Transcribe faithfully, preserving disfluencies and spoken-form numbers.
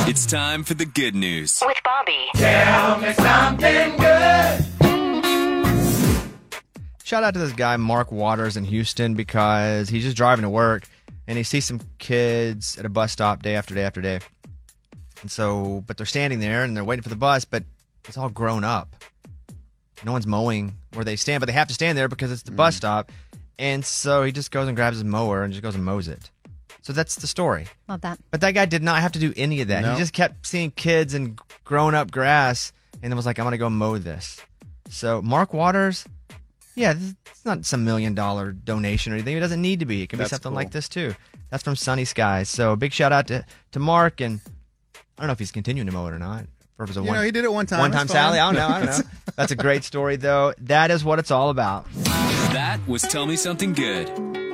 It's time for the good news with Bobby. Tell me something good. Shout out to this guy, Mark Waters in Houston, because he's just driving to work and he sees some kids at a bus stop day after day after day. And so, but they're standing there and they're waiting for the bus, but it's all grown up. No one's mowing where they stand, but they have to stand there because it's the mm. bus stop. And so he just goes and grabs his mower and just goes and mows it. So that's the story. Love that. But that guy did not have to do any of that. No. He just kept seeing kids and grown up grass and then was like, I'm going to go mow this. So Mark Waters, yeah, it's not some million dollar donation or anything. It doesn't need to be. It can That's be something cool. like this too. That's from Sunny Skies. So big shout out to, to Mark. And I don't know if he's continuing to mow it or not. Or if it was a You one, know, he did it one time. One time That's Sally. I fine. don't know. I don't know. That's a great story, though. That is what it's all about. That was Tell Me Something Good.